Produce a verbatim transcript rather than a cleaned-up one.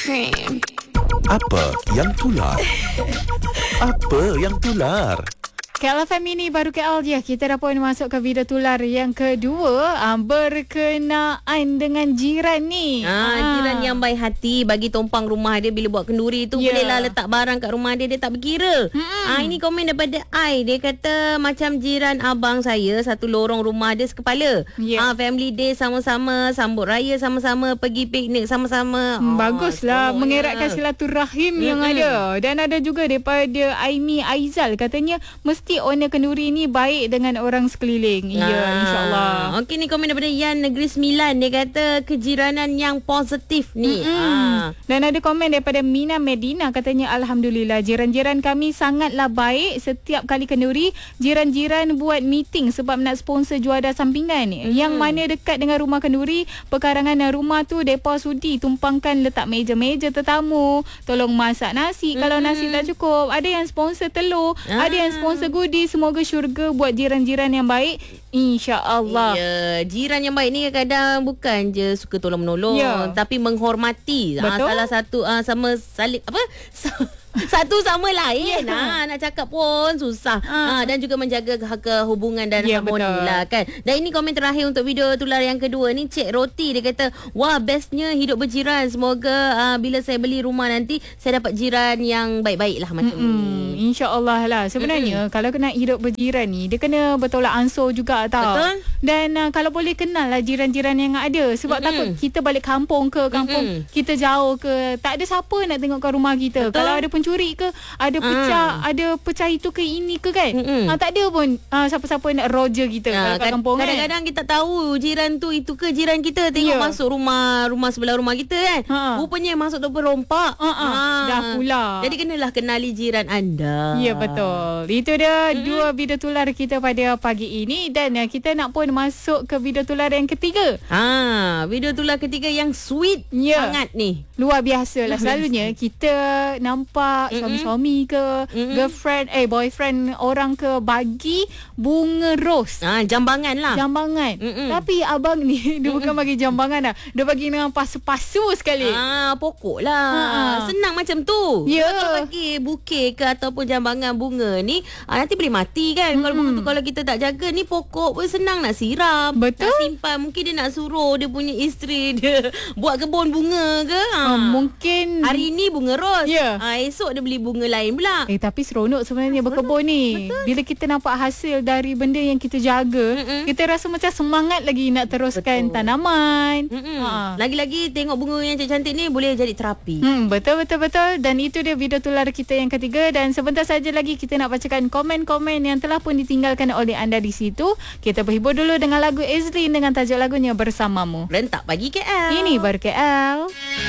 cream. Apa yang tular? Apa yang tular? K L F M ini baru K L je. Kita dah pun masuk ke video tular yang kedua, uh, berkenaan dengan jiran ni. Ah, ha. Jiran yang baik hati, bagi tumpang rumah dia bila buat kenduri tu, yeah. bolehlah letak barang kat rumah dia, dia tak berkira. Ah, ini komen daripada Ai. Dia kata macam jiran abang saya, satu lorong rumah dia sekepala. Yeah. Ah, family day sama-sama, sambut raya sama-sama, pergi piknik sama-sama. Hmm, oh, baguslah, seronoknya. mengeratkan silaturahim mm-hmm. yang ada. Dan ada juga daripada Aimi Aizal, katanya mesti owner kenduri ni baik dengan orang sekeliling. Ya, ah. insyaAllah. Okey, ni komen daripada Yan Negeri Sembilan. Dia kata kejiranan yang positif ni. Mm-hmm. Ah. Dan ada komen daripada Mina Medina, katanya Alhamdulillah jiran-jiran kami sangatlah baik. Setiap kali kenduri, jiran-jiran buat meeting sebab nak sponsor juara sampingan. Mm. Yang mana dekat dengan rumah kenduri, perkarangan rumah tu depa sudi tumpangkan letak meja-meja tetamu, tolong masak nasi mm. kalau nasi tak cukup. Ada yang sponsor telur, ah. ada yang sponsor goodie. Semoga syurga buat jiran-jiran yang baik, insya-Allah. Ya, jiran yang baik ni kadang-kadang bukan je suka tolong menolong, ya. tapi menghormati. Ah, salah satu ah, sama saling apa? Satu sama lain. Yeah. Ha, nak cakap pun susah. Uh. Ha, dan juga menjaga kehubungan dan yeah, harmoni betul. lah kan. Dan ini komen terakhir untuk video tular yang kedua ni, Cik Roti. Dia kata, wah bestnya hidup berjiran. Semoga uh, bila saya beli rumah nanti, saya dapat jiran yang baik-baik lah macam Mm-mm. ni. InsyaAllah lah. Sebenarnya Mm-mm. kalau kena hidup berjiran ni, dia kena bertolak ansur juga tau. Betul. Dan uh, kalau boleh kenal lah jiran-jiran yang ada. Sebab Mm-mm. takut kita balik kampung ke, kampung Mm-mm. kita jauh ke, tak ada siapa nak tengokkan rumah kita. Betul. Kalau ada pencuri ke, ada pecah, ah. ada pecah itu ke ini ke kan. Ah, tak ada pun ah, siapa-siapa nak roger kita ah, kalau kat kampung kan. Kadang-kadang kita tahu jiran tu itu ke jiran kita. Tengok yeah. masuk rumah rumah sebelah rumah kita kan. Ha. Rupanya masuk tu berompak. Ha. Ha. Dah pula. Jadi kenalah kenali jiran anda. Ya, betul. Itu dia mm-hmm. dua video tular kita pada pagi ini. Dan uh, kita nak pun masuk ke video tular yang ketiga. Ha, video tular ketiga yang sweet yeah. sangat ni. Luar biasa lah. Selalunya kita nampak mm-hmm. suami ke, mm-hmm. girlfriend, eh boyfriend orang ke bagi bunga ros. Ah, jambangan lah. Jambangan. Mm-mm. Tapi abang ni dia bukan bagi jambangan dah. Dia bagi dengan pasu-pasu sekali. Ah, pokok lah. Ha-ha. Senang macam tu. Ya. Kalau bagi bukit ke ataupun jambangan bunga ni, ah, nanti boleh mati kan. Mm-hmm. Kalau bunga tu kalau kita tak jaga, ni pokok pun senang nak siram. Betul. Nak simpan. Mungkin dia nak suruh dia punya isteri dia buat kebun bunga ke. Ha. Ah, mungkin hari ni bunga ros. Ya. Ah, esok dia beli bunga lain pula. Eh tapi seronok sebenarnya berkebun ni. Betul. Bila kita nampak hasil dari benda yang kita jaga, Mm-mm. kita rasa macam semangat lagi nak teruskan betul. Tanaman. Ha. Lagi-lagi tengok bunga yang cantik-cantik ni boleh jadi terapi. Hmm, betul betul betul. Dan itu dia video tular kita yang ketiga. Dan sebentar saja lagi kita nak bacakan komen-komen yang telah pun ditinggalkan oleh anda di situ. Kita berhibur dulu dengan lagu Ezlin dengan tajuk lagunya Bersamamu. Rentak pagi K L. Ini baru K L.